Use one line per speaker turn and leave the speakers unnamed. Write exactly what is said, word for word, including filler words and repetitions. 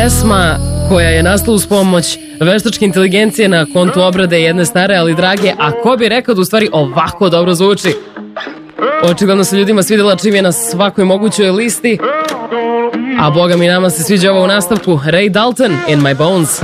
pesma koja je nastala uz pomoć veštačke inteligencije na kontu obrade jedne stare, ali drage, a ko bi rekao da u stvari ovako dobro zvuči? Očigledno se ljudima svidela čim je na svakoj mogućoj listi, a boga mi nama se sviđa ovo u nastavku. Ray Dalton, In My Bones.